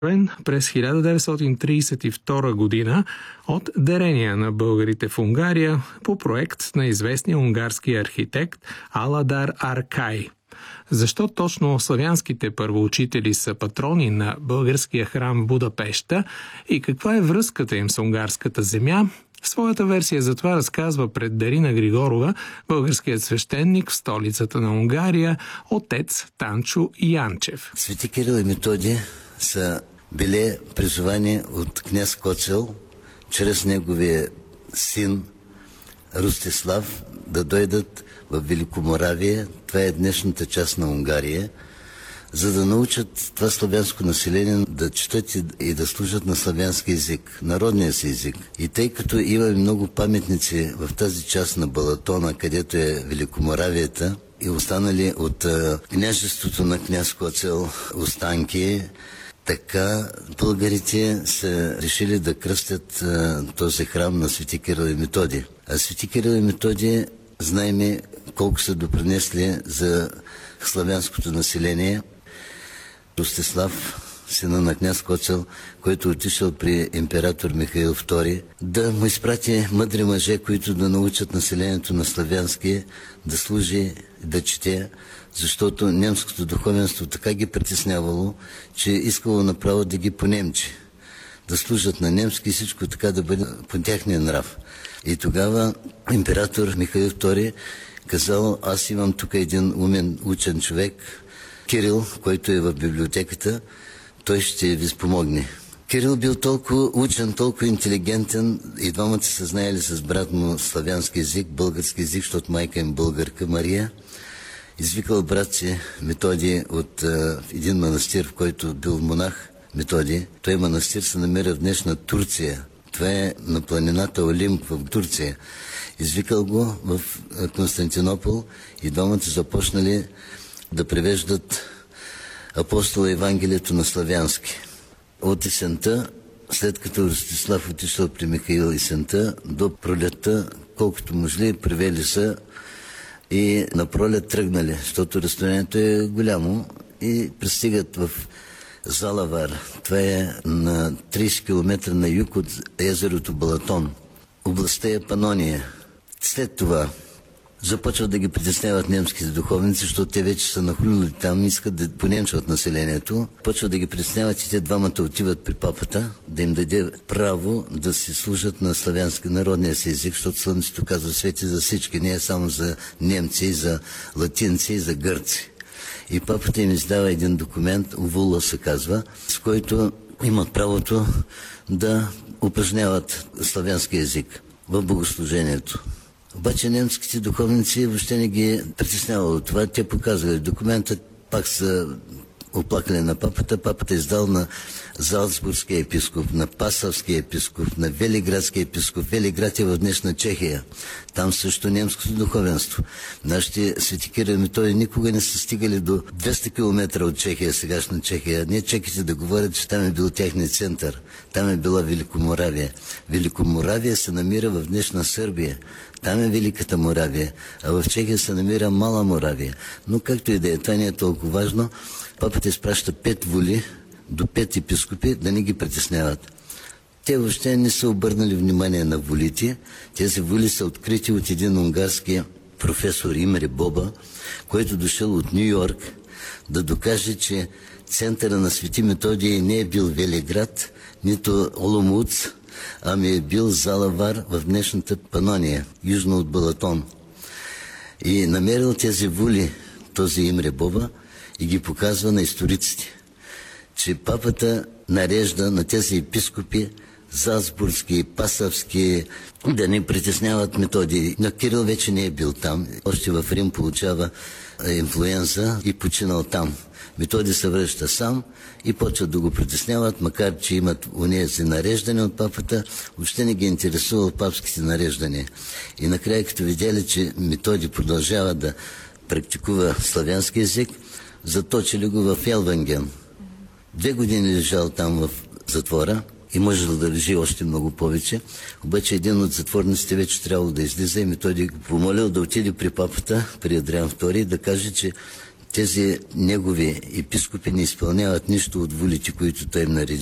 През 1932 година от дарения на българите в Унгария по проект на известния унгарски архитект Аладар Аркай. Защо точно славянските първоучители са патрони на българския храм в Будапеща и каква е връзката им с унгарската земя? Своята версия за това разказва пред Дарина Григорова българският свещеник в столицата на Унгария, отец Танчо Янчев. Свети Кирил и Методий са били призовани от княз Коцел чрез неговия син Ростислав да дойдат в Великоморавия, това е днешната част на Унгария, за да научат това славянско население да четат и да служат на славянски език, народния си език. И тъй като имаме много паметници в тази част на Балатона, където е Великоморавията, и останали от княжеството на княз Коцел останки, така българите са решили да кръстят този храм на Свети Кирил и Методий. А Свети Кирил и Методий, знаем колко са допринесли за славянското население. Ростислав, сина на княз Коцел, който отишъл при император Михаил II, да му изпрати мъдри мъже, които да научат населението на славянски, да служи, да чете, защото немското духовенство така ги притеснявало, че искало направо да ги понемчи, да служат на немски и всичко така да бъде по тяхния нрав. И тогава император Михаил II казал: аз имам тук един умен, учен човек, Кирил, който е в библиотеката, той ще ви спомогне. Кирил бил толкова учен, толкова интелигентен, и двамата се знаели с брат му славянски език, български език, защото майка им българка Мария. Извикал брат си Методий от един манастир, в който бил монах Методий. Той манастир се намира в днешна Турция. Това е на планината Олимп в Турция. Извикал го в Константинопол и двамата започнали да превеждат апостола Евангелието на славянски. От есента, след като Ростислав отишъл при Михаил есента, до пролетта, колкото можели, превели са и на пролет тръгнали, защото разстоянието е голямо, и пристигат в Залавар. Това е на 30 км на юг от езерото Балатон. Областта е Панония. След това започват да ги притесняват немските духовници, защото те вече са нахлюли там, искат да понемчват населението. Почват да ги притесняват и те двамата отиват при папата, да им даде право да си служат на славянски народния си език, защото слънцето казва свети за всички, не е само за немци, за латинци и за гърци. И папата им издава един документ, Увула се казва, с който имат правото да упражняват славянски език в богослужението. Обаче немските духовници въобще не ги притеснявало това. Те показвали документът, пак са оплакали на папата. Папата издал на Залцбургския епископ, на Пасавския епископ, на Велиградския епископ. Велиград е в днешна Чехия. Там също немското духовенство. Нашите Свети Кирил и Методий никога не са стигали до 200 км от Чехия, сегашна Чехия. Не чехите да говорят, че там е бил техният център. Там е била Великоморавия. Великоморавия се намира в днешна Сърбия. Там е Великата Моравия, а в Чехия се намира Мала Моравия. Но както и да е, това не е толкова важно. Папата изпраща 5 воли до 5 епископи да не ги притесняват. Те въобще не са обърнали внимание на волите. Тези воли са открити от един унгарски професор Имре Боба, който дошъл от Ню Йорк да докаже, че центъра на Свети Методий не е бил Велиград, нито Оломуц, ами е бил Залавар в днешната Панония, южно от Балатон. И намерил тези воли този Имре Боба и ги показва на историците, че папата нарежда на тези епископи Залцбургски и Пасавски да не притесняват Методий. Но Кирил вече не е бил там. Още в Рим получава инфлуенза и починал там. Методий се връща сам и почват да го притесняват, макар че имат унези нареждания от папата, въобще не ги интересува от папските нареждания. И накрая, като видяли, че Методий продължава да практикува славянски език, заточили го в Елванген. 2 години лежал там в затвора и можел да лежи още много повече. Обаче един от затворниците вече трябвало да излиза и Методий го помолил да отиде при папата, при Адриан II, да каже, че тези негови епископи не изпълняват нищо от волите, които той им нареди.